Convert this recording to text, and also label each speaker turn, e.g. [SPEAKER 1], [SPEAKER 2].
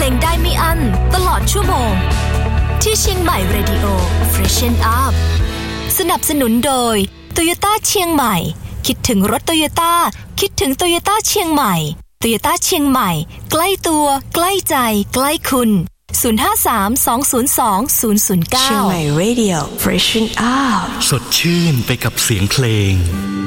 [SPEAKER 1] ลงได้ไม่อั้นตลอดชั่วโมงที่เชียงใหม่ Radio Freshen Up สนับสนุนโดย Toyota เชียงใหม่คิดถึงรถ Toyota คิดถึง Toyota เชียงใหม่ Toyota เชียงใหม่ใกล้ตัวใกล้ใจใกล้คุณ053-202-009
[SPEAKER 2] เชียงใหม่ Radio Freshen Up
[SPEAKER 3] สดชื่นไปกับเสียงเพลง